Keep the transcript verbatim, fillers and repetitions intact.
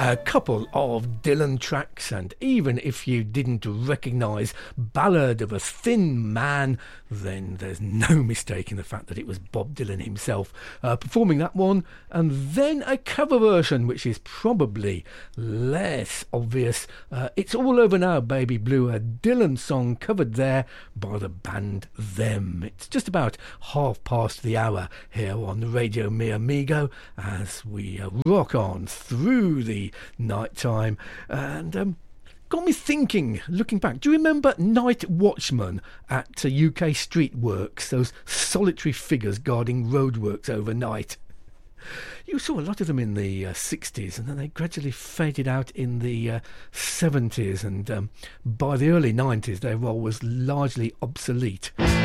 A couple of Dylan tracks, and even if you didn't recognise Ballad of a Thin Man, then there's no mistaking the fact that it was Bob Dylan himself uh, performing that one, and then a cover version which is probably less obvious. uh, It's All Over Now Baby Blue, a Dylan song covered there by the band Them. It's just about half past the hour here on Radio Mi Amigo as we uh, rock on through the night time, and um, got me thinking, looking back. Do you remember night watchmen at uh, U K street works, those solitary figures guarding roadworks overnight? You saw a lot of them in the uh, sixties, and then they gradually faded out in the uh, seventies, and um, by the early nineties their role was largely obsolete.